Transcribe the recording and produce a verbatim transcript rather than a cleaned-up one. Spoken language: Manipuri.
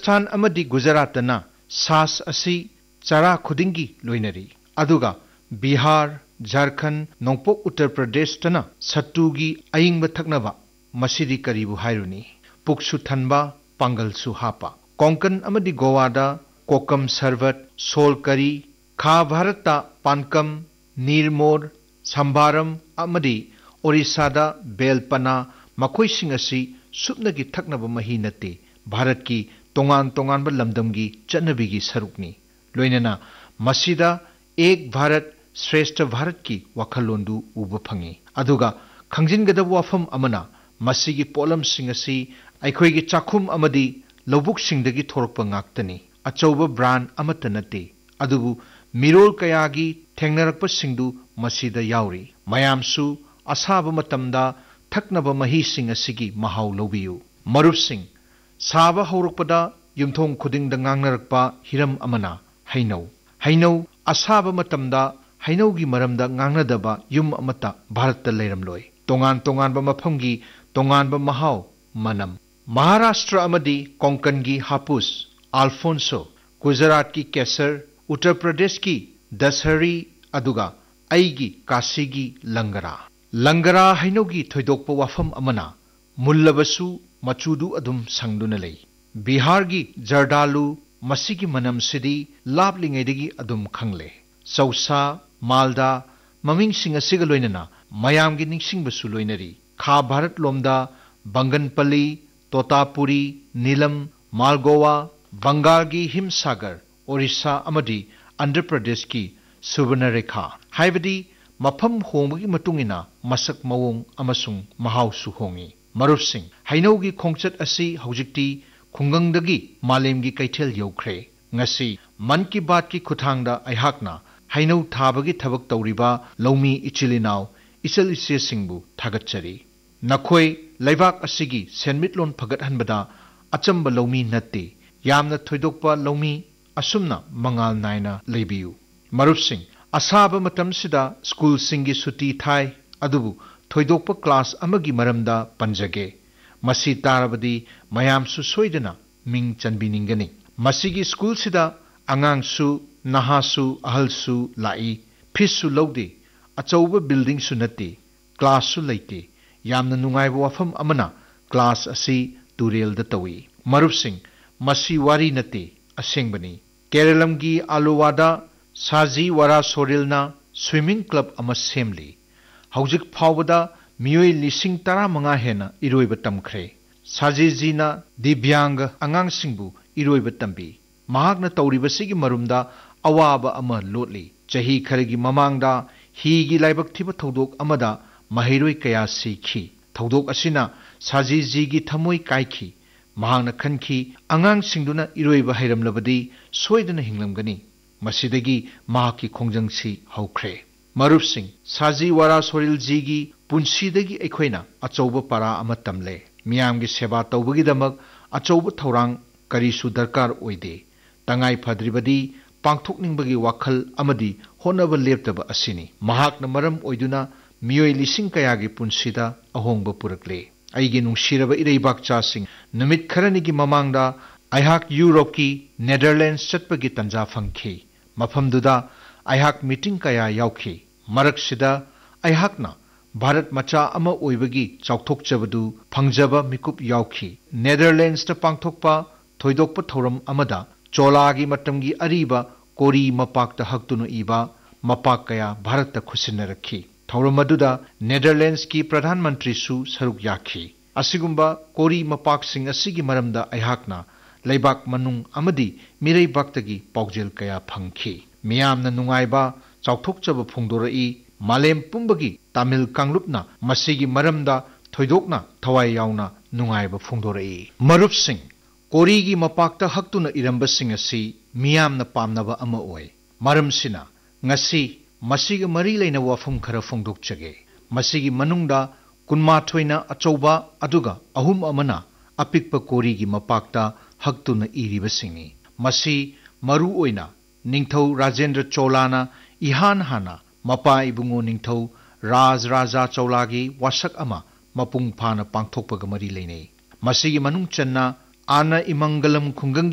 Rajasthan amadi Gujaratana sas asi chara khudingi loinari aduga Bihar Jharkhand Nongpok Uttar Pradesh tana Sattugi ayingba thaknaba masidi karibu hairuni puksu thanba pangal su hapa Konkan amadi Goa da kokam sarvat sol kari kha Bharata pankam nirmor sambaram amadi Orissa da belpana makhoi sing asi supnagi thaknaba mahi nate Bharat ki tongan tongan ba lamdamgi chanabigi sarukni loinana masida ek Bharat Shrestha Bharat ki wakhalondu uba phangi aduga khangjingada wafam amana masigi polam sing asi aikhoi gi chakhum amadi lobuk singdagi thorakpa ngaktani achauba brand amata nate adubu mirol kayagi thengnarakpa singdu masida yauri mayamsu asaba matamda thaknaba mahi sing asigi mahaw lobiyu marup sing saba haurakpada yumthong khudingda ngangnarakpa hiram amana hainau hainau asaba matamda hainaugi maramda ngangnadaba yum amata bharatta leiramloi tongan tongan ba maphamgi tongan ba mahaw manam Maharashtra amadi Konkan gi hapus Alfonso Gujarat ki kesar Uttar Pradesh ki dashari aduga aigi Kasi gi langara langara hainaugi thoidokpa wafam amana mullabasu machudu adum sangduna lei Bihar gi jardalu masigi manam sidi laplingaidagi adum khangle Sausa Malda maming sing asiga loinana mayam gi ningsingbasu loinari Kha Bharat lomda Banganpalli Totapuri Nilam Malgoa Bengal gi Himsagar Orissa amadi Andhra Pradesh ki Subarnarekha haibadi mafam hongbagi matungina masak mawong amasung mahaw su hongi marup sing hainau gi khongchat asi haujikti khungangdagi malemgi kaithel yaukhre ngasi man ki baat ki khuthangda aihakna hainau thabagi thabak tawriba lomi ichilinau isal ise singbu thagatchari nakhoi laibak asigi senmitlon phagat hanbada achamba lomi natte yamna thoidokpa lomi asumna mangal naina leibiu marup sing asaba matam sida school singi suti thai adubu thoidokpa class amagi maramda panjage masi tarabadi mayam su soidana ming chanbiningani masigi school sida angang su naha su ahal su lai phis su lode achauba building su nate class su leite yamna nungaiba wafam amana class asi turel da tawi marup sing masi wari nate asengbani Keralam gi Aluwada Saji Wara Sorilna Swimming Club ama semli haujik phawada miyoi lising tara manga hena iroiba tamkhre Saji jina Dibyang angang singbu iroiba tambi mahakna tawriba sigi marumda awaba ama lotli chahi kharagi mamangda hi gi laibak thiba thodok amada mahiroi kaya sikhi thodok asina Saji ji gi thamoi kaikhi mahakna khanki angang singduna iroiba hairamlabadi soidana hinglamgani masidagi mahaki khongjangsi haukre marup sing Saji Wara Soril ji gi punsidagi ekhoina achauba para ama tamle miyamgi seba tawbagi damak achauba thorang karisu darkar oide tangai phadribadi pangthokningbagi wakhal amadi honaba leptaba asini mahakna maram oiduna miyoi lising kayagi punsida ahongba purakle aigi nungshiraba ireibakcha sing numit kharanigi mamangda aihak Europe ki Netherlands chatpagi tanja phangkhi mafamduda aihak meeting kaya yaukhi maraksida aihakna Bharat macha ama oibagi chauthokchabadu phangjaba mikup yaukhi Netherlands ta pangthokpa thoidokpa thoram amada Cholagi matamgi ariba kori mapak ta haktunu iba mapak kaya Bharat ta khusinnarakhi thoramaduda Netherlands ki Pradhan Mantri su saruk yakhi asigumba kori mapak sing asigi maramda aihakna Laibak manung amadi mirei baktagi paujel kaya phangkhi miyamna nungaiba chauthokchaba phungdorai malem pumbagi Tamil kanglupna masigi maramda thoidokna thawai yauna nungaiba phungdorai marup sing korigi mapakta haktuna iramba sing asi miyamna pamnaba ama oi maramsina ngasi masiga mari leina wafum khara phungdokchage masigi manungda kunma thoina achauba aduga ahum amana apikpa korigi mapakta haktuna iribasingni masi maru oina ningthau Rajendra Cholana ihan hana mapa ibungo ningthau Raj Raja Cholagi wasak ama mapung phana pangthokpaga mari leinei masigi manung channa ana imangalam khungang